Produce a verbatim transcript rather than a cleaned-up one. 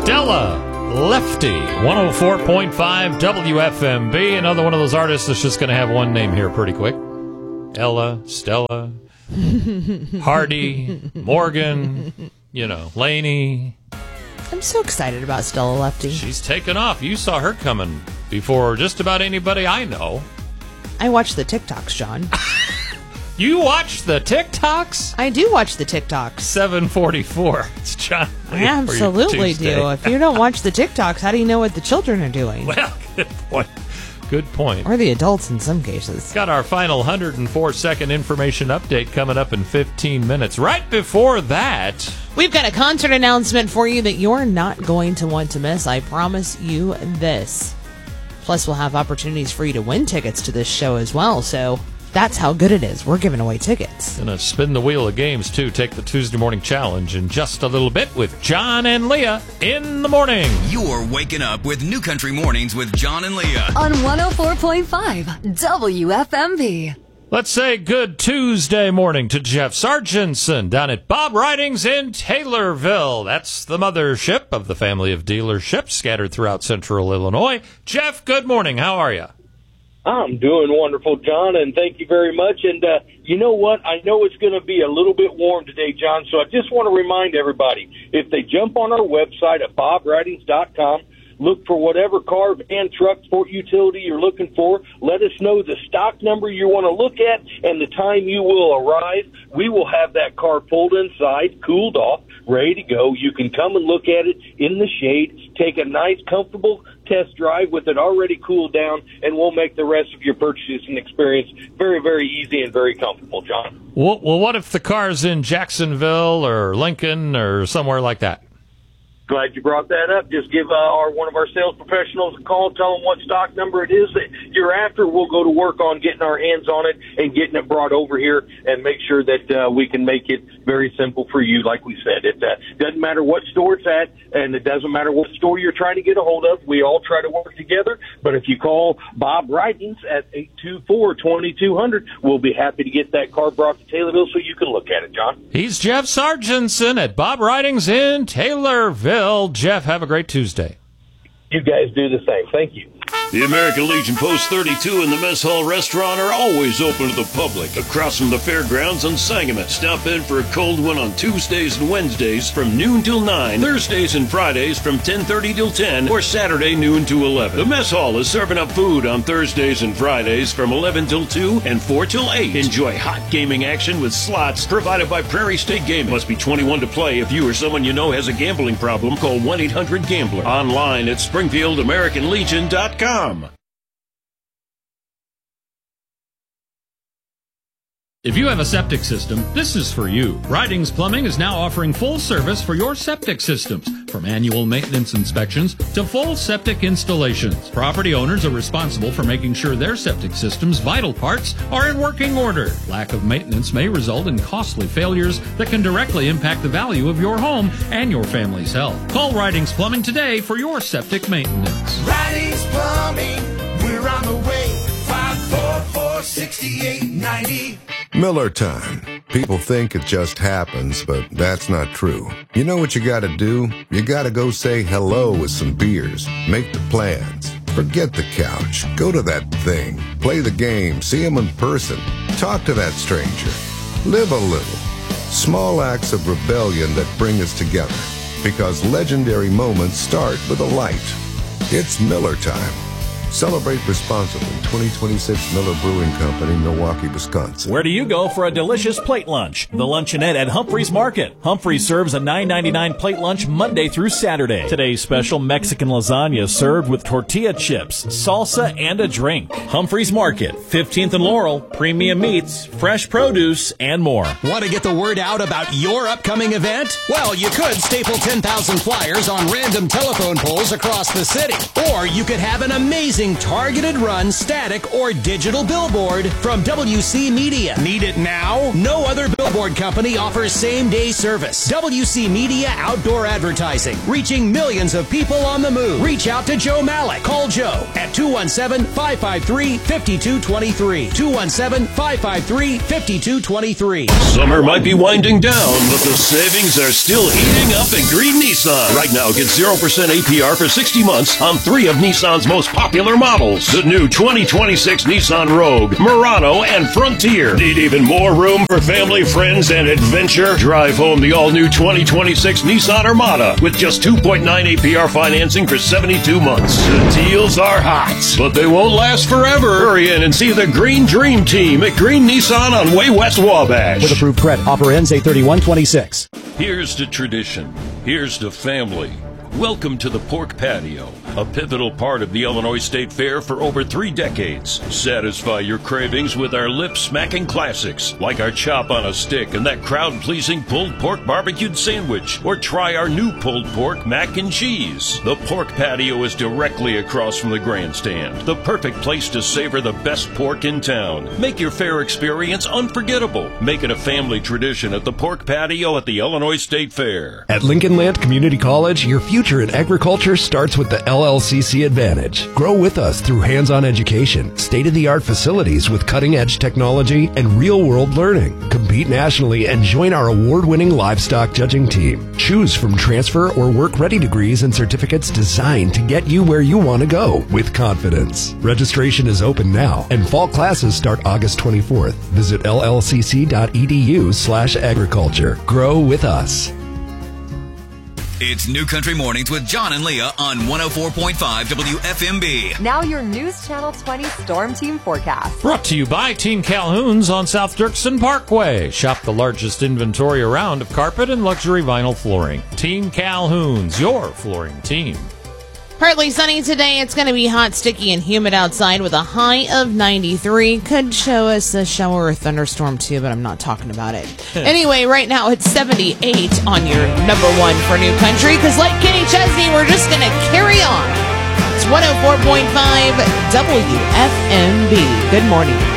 Stella Lefty, one oh four point five W F M B. Another one of those artists that's just going to have one name here pretty quick. Ella, Stella, Hardy, Morgan, you know, Laney. I'm so excited about Stella Lefty. She's taken off. You saw her coming before just about anybody I know. I watch the TikToks, John. You watch the TikToks? I do watch the TikToks. seven forty-four. It's John. I absolutely do. If you don't watch the TikToks, how do you know what the children are doing? Well, good point. Good point. Or the adults in some cases. Got our final one hundred four second information update coming up in fifteen minutes. Right before that, we've got a concert announcement for you that you're not going to want to miss. I promise you this. Plus, we'll have opportunities for you to win tickets to this show as well. So that's how good it is. We're giving away tickets. Gonna spin the wheel of games, too. Take the Tuesday morning challenge in just a little bit with John and Leah in the morning. You're waking up with New Country Mornings with John and Leah on one oh four point five W F M B. Let's say good Tuesday morning to Jeff Sargentson down at Bob Ridings in Taylorville. That's the mothership of the family of dealerships scattered throughout central Illinois. Jeff, good morning. How are you? I'm doing wonderful, John, and thank you very much. And uh, you know what? I know it's going to be a little bit warm today, John, so I just want to remind everybody, if they jump on our website at bob ridings dot com, look for whatever car, van, truck, sport utility you're looking for. Let us know the stock number you want to look at and the time you will arrive. We will have that car pulled inside, cooled off, ready to go. You can come and look at it in the shade, take a nice, comfortable test drive with it already cooled down, and we'll make the rest of your purchasing experience very, very easy and very comfortable, John. Well, well what if the car's in Jacksonville or Lincoln or somewhere like that? Glad you brought that up. Just give uh, our one of our sales professionals a call, tell them what stock number it is that you're after. We'll go to work on getting our hands on it and getting it brought over here and make sure that uh, we can make it very simple for you. Like we said, it uh, doesn't matter what store it's at, and it doesn't matter what store you're trying to get a hold of. We all try to work together. But if you call Bob Ridings at eight two four, two two zero zero, we'll be happy to get that car brought to Taylorville so you can look at it, John. He's Jeff Sargentson at Bob Ridings in Taylorville. Jeff, have a great Tuesday. You guys do the same. Thank you. The American Legion Post thirty-two and the Mess Hall Restaurant are always open to the public across from the fairgrounds on Sangamon. Stop in for a cold one on Tuesdays and Wednesdays from noon till nine, Thursdays and Fridays from ten thirty till ten, or Saturday noon to eleven. The Mess Hall is serving up food on Thursdays and Fridays from eleven till two and four till eight. Enjoy hot gaming action with slots provided by Prairie State Gaming. Must be twenty-one to play. If you or someone you know has a gambling problem, call one eight hundred gambler. Online at springfield american legion dot com. If you have a septic system, this is for you. Ridings Plumbing is now offering full service for your septic systems, from annual maintenance inspections to full septic installations. Property owners are responsible for making sure their septic system's vital parts are in working order. Lack of maintenance may result in costly failures that can directly impact the value of your home and your family's health. Call Ridings Plumbing today for your septic maintenance. Ridings Plumbing, we're on the way. five four four, six eight nine zero. Miller time. People think it just happens, but that's not true. You know what you gotta do? You gotta go say hello with some beers. Make the plans. Forget the couch. Go to that thing. Play the game. See him in person. Talk to that stranger. Live a little. Small acts of rebellion that bring us together. Because legendary moments start with a light. It's Miller time. Celebrate responsibly. twenty twenty-six Miller Brewing Company, Milwaukee, Wisconsin. Where do you go for a delicious plate lunch? The Luncheonette at Humphreys Market. Humphreys serves a nine ninety-nine plate lunch Monday through Saturday. Today's special Mexican lasagna served with tortilla chips, salsa, and a drink. Humphreys Market, fifteenth and Laurel, premium meats, fresh produce, and more. Want to get the word out about your upcoming event? Well, you could staple ten thousand flyers on random telephone poles across the city. Or you could have an amazing using targeted run, static, or digital billboard from W C Media. Need it now? No other billboard company offers same-day service. W C Media Outdoor Advertising, reaching millions of people on the move. Reach out to Joe Malik. Call Joe at two one seven, five five three, five two two three. two one seven, five five three, five two two three. Summer might be winding down, but the savings are still heating up at Green Nissan. Right now, get zero percent A P R for sixty months on three of Nissan's most popular models. The new twenty twenty-six Nissan Rogue, Murano, and Frontier. Need even more room for family, friends, and adventure? Drive home the all-new twenty twenty-six Nissan Armada with just two point nine A P R financing for seventy-two months. The deals are hot, but they won't last forever. Hurry in and see the Green Dream Team at Green Nissan on Way West Wabash. With approved credit. Offer ends eight thirty-one twenty-six. Here's to tradition. Here's to family. Welcome to the Pork Patio, a pivotal part of the Illinois State Fair for over three decades. Satisfy your cravings with our lip-smacking classics, like our chop on a stick and that crowd-pleasing pulled pork barbecued sandwich, or try our new pulled pork mac and cheese. The Pork Patio is directly across from the grandstand, the perfect place to savor the best pork in town. Make your fair experience unforgettable. Make it a family tradition at the Pork Patio at the Illinois State Fair. At Lincoln Land Community College, your future in agriculture starts with the L L C C Advantage. Grow with us through hands-on education, state-of-the-art facilities with cutting-edge technology, and real-world learning. Compete nationally and join our award-winning livestock judging team. Choose from transfer or work-ready degrees and certificates designed to get you where you want to go with confidence. Registration is open now, and fall classes start August twenty-fourth. Visit L L C C dot E D U slash agriculture. Grow with us. It's New Country Mornings with John and Leah on one oh four point five W F M B. Now your News Channel twenty Storm Team forecast. Brought to you by Team Calhoun's on South Dirksen Parkway. Shop the largest inventory around of carpet and luxury vinyl flooring. Team Calhoun's, your flooring team. Partly sunny today. It's going to be hot, sticky, and humid outside with a high of ninety-three. Could show us a shower or thunderstorm too, but I'm not talking about it. Anyway, right now it's seventy-eight on your number one for New Country, because like Kenny Chesney, we're just going to carry on. It's one oh four point five W F M B. Good morning.